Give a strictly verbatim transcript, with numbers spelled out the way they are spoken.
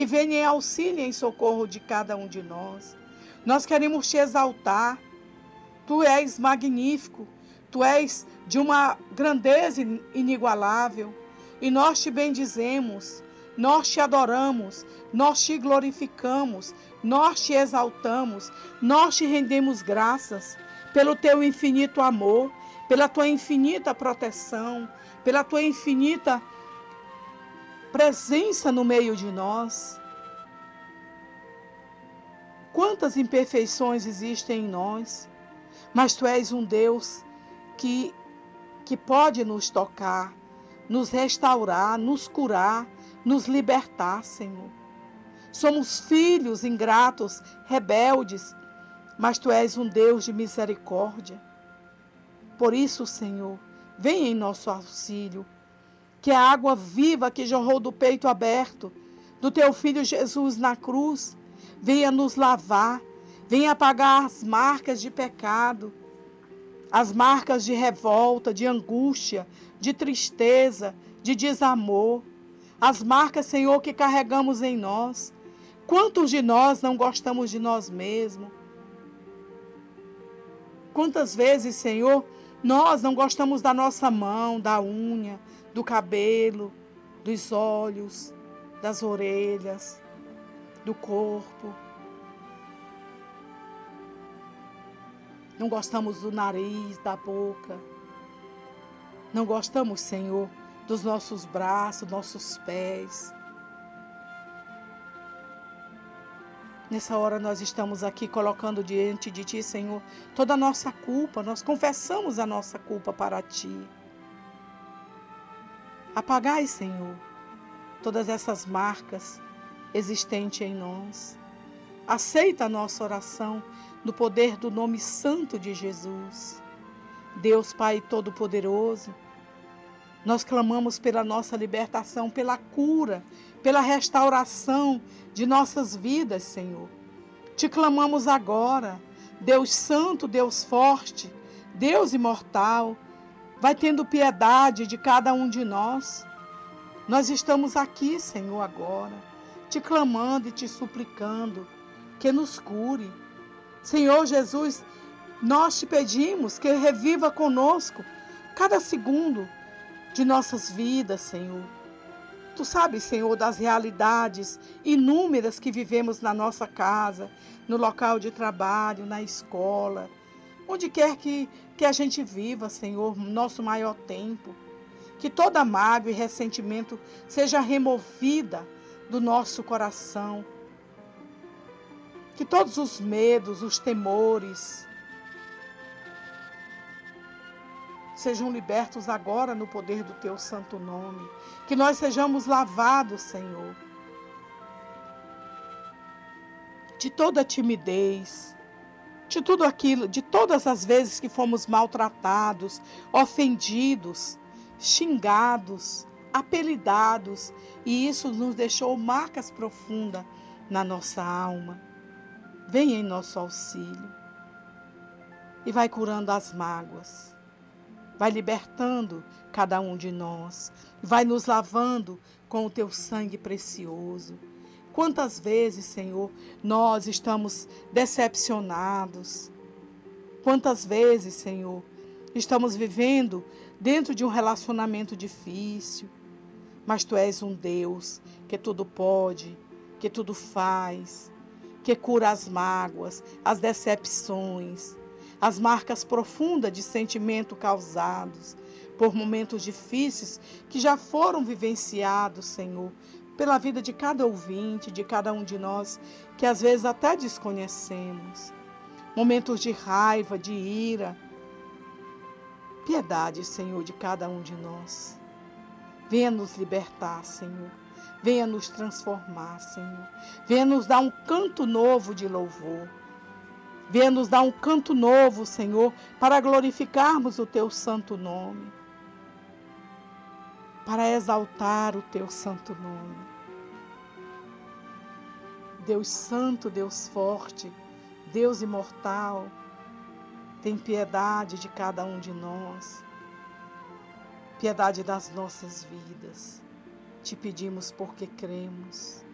e venha em auxílio e em socorro de cada um de nós. Nós queremos te exaltar. Tu és magnífico, tu és de uma grandeza inigualável, e nós te bendizemos, nós te adoramos, nós te glorificamos, nós te exaltamos, nós te rendemos graças pelo teu infinito amor, pela tua infinita proteção, pela tua infinita presença no meio de nós. Quantas imperfeições existem em nós, mas tu és um Deus que, que pode nos tocar, nos restaurar, nos curar, nos libertar, Senhor. Somos filhos ingratos, rebeldes, mas tu és um Deus de misericórdia. Por isso, Senhor, vem em nosso auxílio, que a água viva que jorrou do peito aberto do teu Filho Jesus na cruz venha nos lavar, venha apagar as marcas de pecado, as marcas de revolta, de angústia, de tristeza, de desamor, as marcas, Senhor, que carregamos em nós. Quantos de nós não gostamos de nós mesmos? Quantas vezes, Senhor, nós não gostamos da nossa mão, da unha, do cabelo, dos olhos, das orelhas, do corpo. Não gostamos do nariz, da boca. Não gostamos, Senhor, dos nossos braços, nossos pés. Nessa hora nós estamos aqui colocando diante de Ti, Senhor, toda a nossa culpa. Nós confessamos a nossa culpa para Ti. Apagai, Senhor, todas essas marcas existentes em nós. Aceita a nossa oração no poder do nome santo de Jesus. Deus Pai Todo-Poderoso, nós clamamos pela nossa libertação, pela cura, pela restauração de nossas vidas, Senhor. Te clamamos agora, Deus Santo, Deus Forte, Deus Imortal, vai tendo piedade de cada um de nós. Nós estamos aqui, Senhor, agora, te clamando e te suplicando que nos cure. Senhor Jesus, nós te pedimos que reviva conosco cada segundo de nossas vidas, Senhor. Tu sabes, Senhor, das realidades inúmeras que vivemos na nossa casa, no local de trabalho, na escola, onde quer que, que a gente viva, Senhor, nosso maior tempo. Que toda mágoa e ressentimento seja removida do nosso coração. Que todos os medos, os temores, sejam libertos agora no poder do Teu santo nome. Que nós sejamos lavados, Senhor, de toda timidez, de tudo aquilo, de todas as vezes que fomos maltratados, ofendidos, xingados, apelidados, e isso nos deixou marcas profundas na nossa alma. Vem em nosso auxílio e vai curando as mágoas, vai libertando cada um de nós, vai nos lavando com o Teu sangue precioso. Quantas vezes, Senhor, nós estamos decepcionados, quantas vezes, Senhor, estamos vivendo dentro de um relacionamento difícil, mas Tu és um Deus que tudo pode, que tudo faz, que cura as mágoas, as decepções, as marcas profundas de sentimento causados por momentos difíceis que já foram vivenciados, Senhor, pela vida de cada ouvinte, de cada um de nós, que às vezes até desconhecemos. Momentos de raiva, de ira. Piedade, Senhor, de cada um de nós. Venha nos libertar, Senhor. Venha nos transformar, Senhor. Venha nos dar um canto novo de louvor. Venha nos dar um canto novo, Senhor, para glorificarmos o Teu santo nome. Para exaltar o Teu santo nome. Deus Santo, Deus Forte, Deus Imortal, tem piedade de cada um de nós. Piedade das nossas vidas. Te pedimos porque cremos.